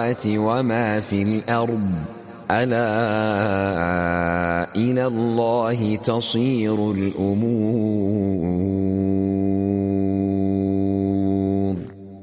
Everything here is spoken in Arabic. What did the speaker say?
السماوات وما في الأرض ألا إلى الله تصير الأمور.